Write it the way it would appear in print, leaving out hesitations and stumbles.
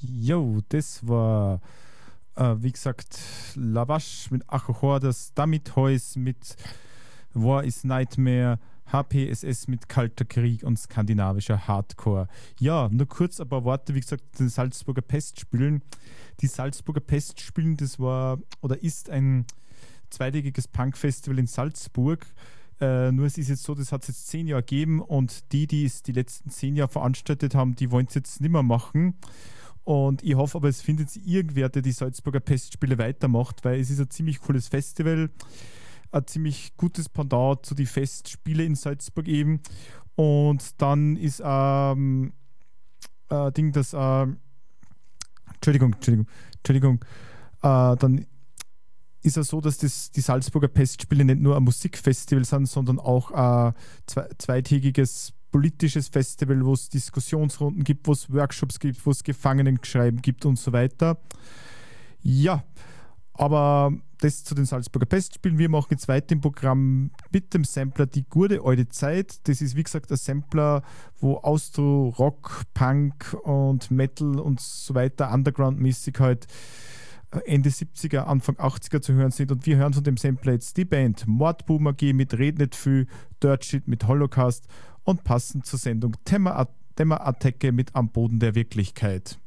Jo, das war, wie gesagt, Lavash mit Achohor, das Damit Heus mit War is Nightmare, HPSS mit Kalter Krieg und skandinavischer Hardcore. Ja, nur kurz ein paar Worte, wie gesagt, den Salzburger Pestspielen. Die Salzburger Pestspielen, das war oder ist ein zweitägiges Punkfestival in Salzburg. Nur es ist jetzt so, das hat es jetzt 10 Jahre gegeben und die es die letzten 10 Jahre veranstaltet haben, die wollen es jetzt nicht mehr machen. Und ich hoffe aber, es findet irgendwer, der die Salzburger Pestspiele weitermacht, weil es ist ein ziemlich cooles Festival, ein ziemlich gutes Pendant zu den Festspiele in Salzburg eben. Und dann ist Ding, das Entschuldigung, dann ist es so, dass die Salzburger Pestspiele nicht nur ein Musikfestival sind, sondern auch ein zweitägiges politisches Festival, wo es Diskussionsrunden gibt, wo es Workshops gibt, wo es Gefangenenschreiben gibt und so weiter. Ja, aber das zu den Salzburger Pestspielen. Wir machen jetzt weiter im Programm mit dem Sampler Die gute alte Zeit. Das ist wie gesagt ein Sampler, wo Austro, Rock, Punk und Metal und so weiter Underground-mäßig halt Ende 70er, Anfang 80er zu hören sind. Und wir hören von dem Sampler jetzt die Band Mordboom AG mit Red nicht viel, Dirt Shit mit Holocaust und passend zur Sendung Dämmerattacke mit Am Boden der Wirklichkeit.